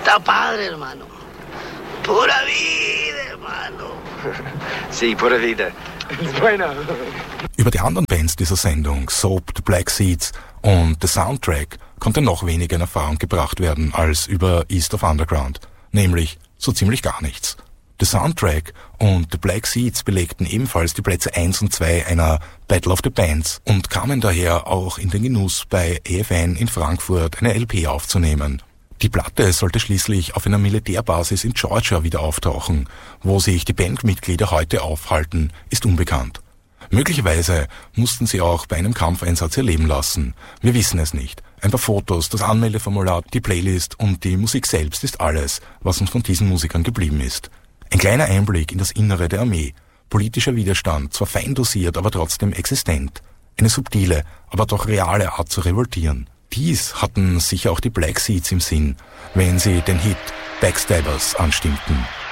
Está padre, hermano. Pura vida, hermano. Sí, pura vida. Bueno. Über die anderen Bands dieser Sendung, Soap, The Black Seeds und The Soundtrack, konnte noch weniger in Erfahrung gebracht werden als über East of Underground, nämlich so ziemlich gar nichts. The Soundtrack und The Black Seeds belegten ebenfalls die Plätze 1 und 2 einer Battle of the Bands und kamen daher auch in den Genuss, bei EFN in Frankfurt eine LP aufzunehmen. Die Platte sollte schließlich auf einer Militärbasis in Georgia wieder auftauchen. Wo sich die Bandmitglieder heute aufhalten, ist unbekannt. Möglicherweise mussten sie auch bei einem Kampfeinsatz ihr Leben lassen. Wir wissen es nicht. Ein paar Fotos, das Anmeldeformular, die Playlist und die Musik selbst ist alles, was uns von diesen Musikern geblieben ist. Ein kleiner Einblick in das Innere der Armee. Politischer Widerstand, zwar fein dosiert, aber trotzdem existent. Eine subtile, aber doch reale Art zu revoltieren. Dies hatten sicher auch die Black Seeds im Sinn, wenn sie den Hit Backstabbers anstimmten.